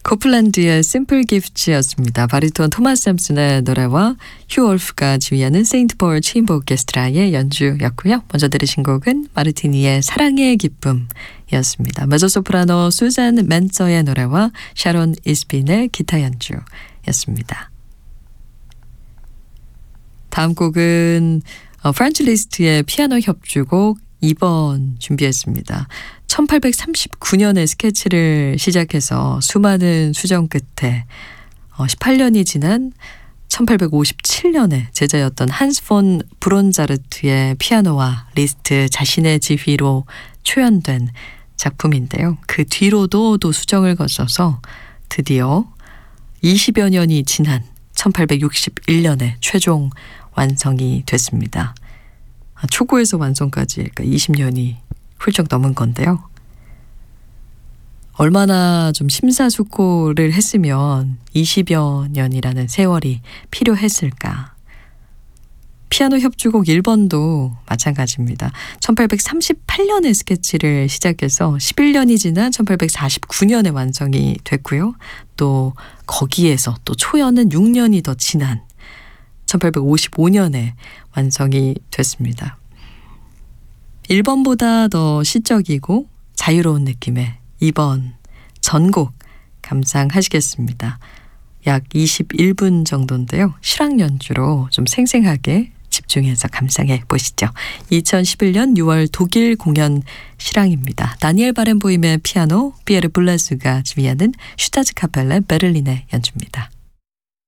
코플랜드의 Simple Gifts였습니다. 바리톤 토마스 샘슨의 노래와 휴 월프가 지휘하는 세인트 폴 체인버 오케스트라의 연주였고요. 먼저 들으신 곡은 마르티니의 사랑의 기쁨이었습니다. 메조소프라노 수잔 맨서의 노래와 샤론 이스빈의 기타 연주였습니다. 다음 곡은 프란츠 리스트의 피아노 협주곡 2번 준비했습니다. 1839년에 스케치를 시작해서 수많은 수정 끝에 18년이 지난 1857년에 제자였던 한스 폰 브론자르트의 피아노와 리스트 자신의 지휘로 초연된 작품인데요. 그 뒤로도 또 수정을 거쳐서 드디어 20여 년이 지난 1861년에 최종 완성이 됐습니다. 초고에서 완성까지 그러니까 20년이 훌쩍 넘은 건데요. 얼마나 좀 심사숙고를 했으면 20여 년이라는 세월이 필요했을까. 피아노 협주곡 1번도 마찬가지입니다. 1838년에 스케치를 시작해서 11년이 지난 1849년에 완성이 됐고요. 또 거기에서 또 초연은 6년이 더 지난 1855년에 완성이 됐습니다. 1번보다 더 시적이고 자유로운 느낌의 2번 전곡 감상하시겠습니다. 약 21분 정도인데요. 실황 연주로 좀 생생하게 집중해서 감상해 보시죠. 2011년 6월 독일 공연 실황입니다. 다니엘 바렌보임의 피아노, 피에르 블라스가 지휘하는 슈타츠 카펠레 베를린의 연주입니다.